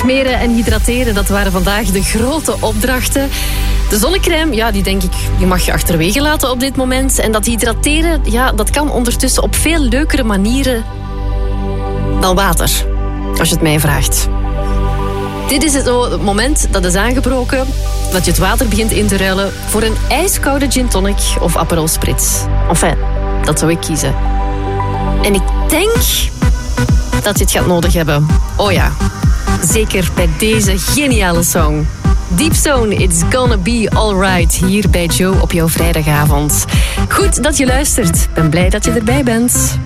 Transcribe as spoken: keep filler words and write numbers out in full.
smeren en hydrateren, dat waren vandaag de grote opdrachten. De zonnecrème, ja, die denk ik, die mag je achterwege laten op dit moment. En dat hydrateren, ja, dat kan ondertussen op veel leukere manieren dan water. Als je het mij vraagt. Dit is het moment dat is aangebroken dat je het water begint in te ruilen voor een ijskoude gin tonic of Aperol Spritz. Enfin, dat zou ik kiezen. En ik denk dat je het gaat nodig hebben. Oh ja, zeker bij deze geniale song. Deep Zone, It's Gonna Be Alright, hier bij Joe op jouw vrijdagavond. Goed dat je luistert. Ben blij dat je erbij bent.